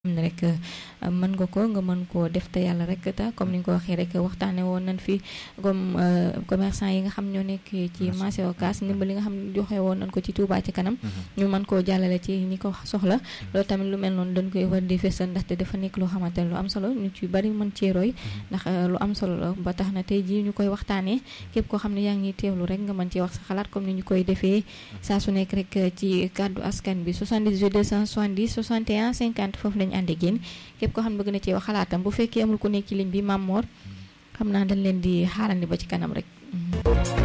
ne rek mën nga ko nga mën koo def te yàlla rek ta comme ni nga ko waxee rek waxtaane woon nañ fi comme commerçant yi nga xam ñoo nekk ci marché Ocass ndimbal li nga xam ne joxe woon nañ ko ci Touba ci kanam ñu mën koo jàllale ci ñi ko soxla loolu tamit lu mel noonu dañ koy war di fësal ndaxte dafa nekk loo xamante ne lu am solo ñu ci bari mën cee roy ndax lu am solo la ba tax na tey jii ñu koy waxtaanee képp koo xam ne yaa ngi teewlu rek nga mën cee wax sa xalaat comme ni ñu koy defee saa su nekk rek ci kàddu askan bi 78 270 61 50 foofu lañu ànd ak yéen képp koo xam ne bëgg na ci wax xalaatam bu fekkee amul ku nekk ci ligne bi Mame Mor xam naa dañ leen di xaarandi ba ci kanam rek